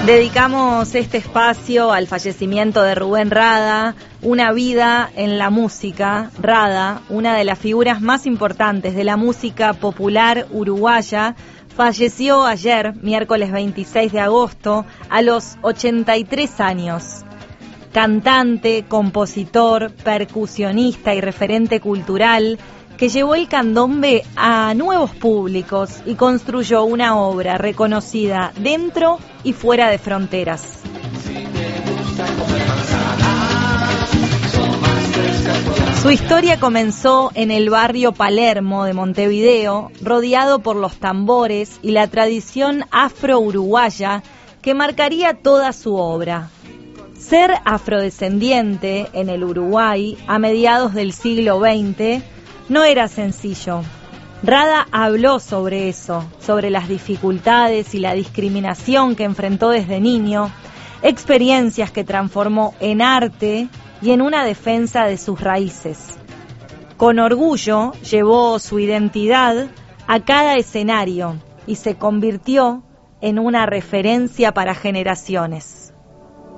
Dedicamos este espacio al fallecimiento de Rubén Rada, una vida en la música. Rada, una de las figuras más importantes de la música popular uruguaya, falleció ayer, miércoles 26 de agosto, a los 83 años. Cantante, compositor, percusionista y referente cultural, que llevó el candombe a nuevos públicos y construyó una obra reconocida dentro y fuera de fronteras. Su historia comenzó en el barrio Palermo de Montevideo, rodeado por los tambores y la tradición afro-uruguaya que marcaría toda su obra. Ser afrodescendiente en el Uruguay a mediados del siglo XX no era sencillo. Rada habló sobre eso, sobre las dificultades y la discriminación que enfrentó desde niño, experiencias que transformó en arte y en una defensa de sus raíces. Con orgullo llevó su identidad a cada escenario y se convirtió en una referencia para generaciones.